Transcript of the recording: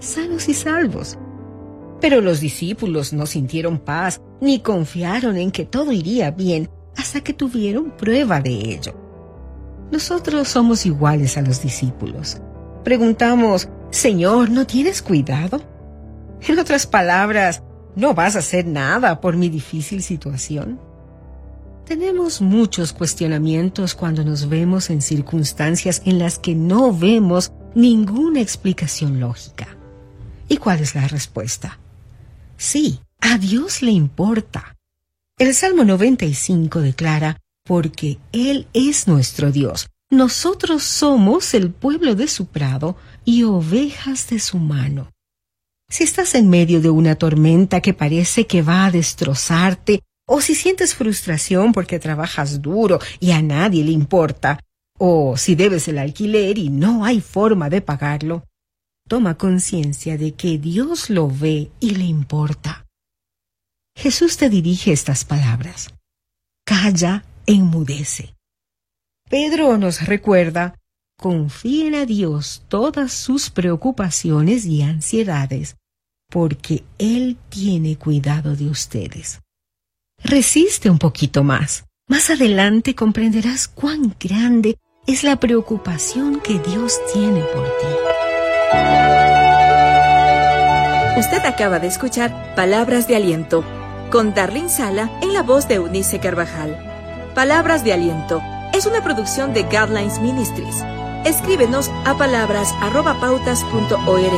sanos y salvos. Pero los discípulos no sintieron paz ni confiaron en que todo iría bien hasta que tuvieron prueba de ello. Nosotros somos iguales a los discípulos. Preguntamos, Señor, ¿no tienes cuidado? En otras palabras, ¿no vas a hacer nada por mi difícil situación? Tenemos muchos cuestionamientos cuando nos vemos en circunstancias en las que no vemos ninguna explicación lógica. ¿Y cuál es la respuesta? Sí, a Dios le importa. El Salmo 95 declara, porque Él es nuestro Dios. Nosotros somos el pueblo de su prado y ovejas de su mano. Si estás en medio de una tormenta que parece que va a destrozarte, o si sientes frustración porque trabajas duro y a nadie le importa, o si debes el alquiler y no hay forma de pagarlo, toma conciencia de que Dios lo ve y le importa. Jesús te dirige estas palabras. Calla, enmudece. Pedro nos recuerda, confíen a Dios todas sus preocupaciones y ansiedades, porque Él tiene cuidado de ustedes. Resiste un poquito más. Más adelante comprenderás cuán grande es la preocupación que Dios tiene por ti. Usted acaba de escuchar Palabras de Aliento, con Darlene Sala en la voz de Eunice Carvajal. Palabras de Aliento es una producción de Guidelines Ministries. Escríbenos a palabras@pautas.org.